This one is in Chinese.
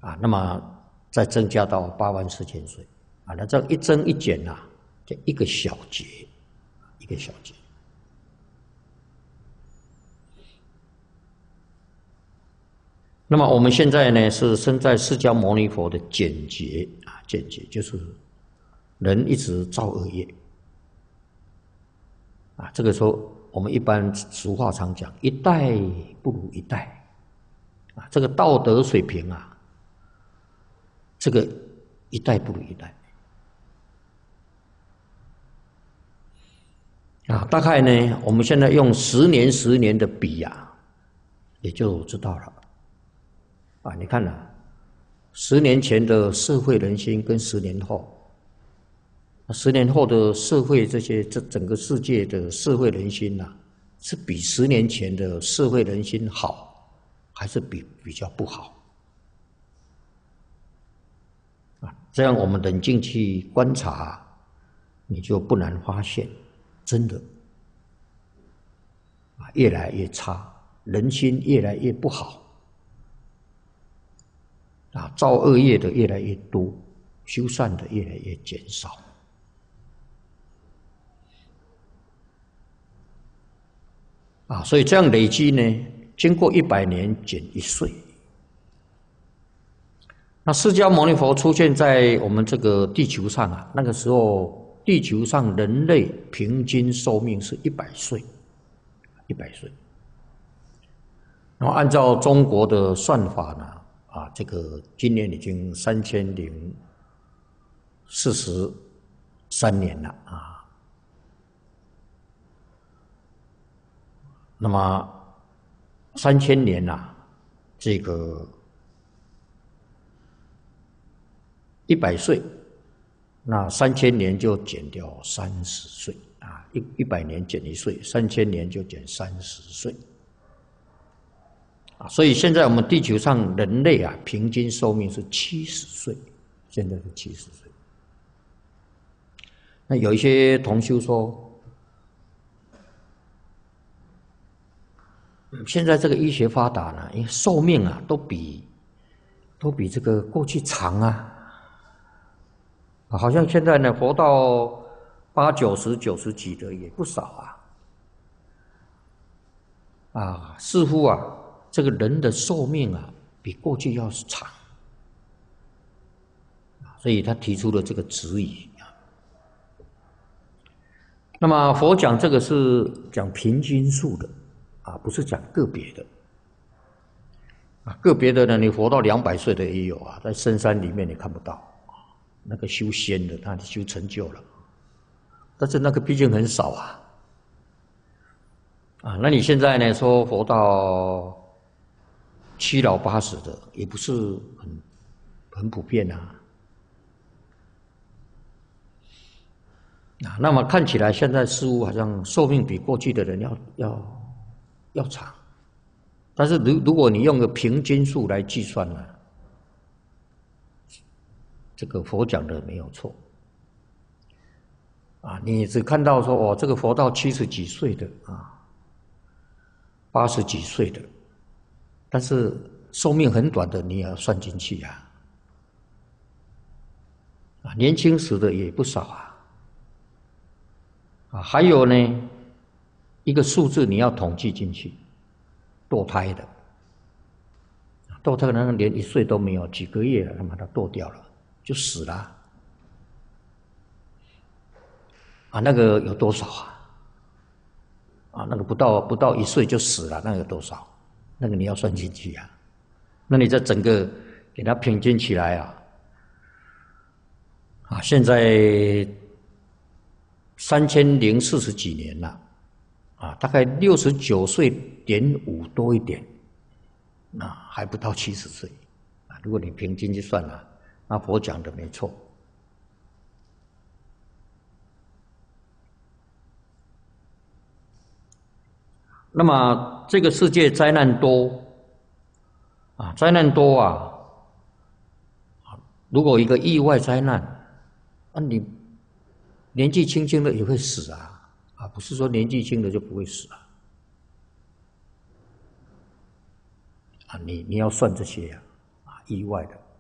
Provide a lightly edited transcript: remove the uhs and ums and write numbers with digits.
那么再增加到84000岁，那这样一增一减就一个小节，一个小节。那么我们现在呢是生在释迦牟尼佛的简劫简劫就是人一直造恶业这个时候我们一般俗话常讲，一代不如一代这个道德水平这个一代不如一代大概呢，我们现在用10年10年的比也就知道了你看10年前的社会人心跟10年后，10年后的社会这整个世界的社会人心是比10年前的社会人心好，还是比较不好？这样我们冷静去观察，你就不难发现，真的越来越差，人心越来越不好。造恶业的越来越多，修善的越来越减少。所以这样累积呢，经过100年减1岁。那释迦牟尼佛出现在我们这个地球上那个时候地球上人类平均寿命是100岁，100岁。然后按照中国的算法呢，这个今年已经3043年了那么3000年这个100岁，那3000年就减掉30岁100年减1岁，3000年就减30岁。所以现在我们地球上人类平均寿命是70岁，现在是70岁。那有一些同修说，现在这个医学发达呢，因为寿命都比这个过去长好像现在呢活到80、90、90几的也不少似乎这个人的寿命比过去要长，所以他提出了这个质疑那么佛讲这个是讲平均数的不是讲个别的个别的呢，你活到200岁的也有在深山里面你看不到那个修仙的，他修成就了，但是那个毕竟很少那你现在呢说活到7老80的也不是很普遍那么看起来现在似乎好像寿命比过去的人要长，但是如果你用个平均数来计算呢，这个佛讲的没有错你只看到说这个活到70几岁的80几岁的，但是寿命很短的你也要算进去年轻时的也不少还有呢一个数字你要统计进去，堕胎的，堕胎那个连1岁都没有，几个月了，他把它堕掉了，就死了那个有多少那个不到1岁就死了，那个有多少？那个你要算进去那你这整个给它平均起来现在3040几年了大概69岁点5多一点还不到70岁如果你平均去算那佛讲的没错。那么这个世界灾难多灾难多如果一个意外灾难你年纪轻轻的也会死不是说年纪轻的就不会死你要算这些意外的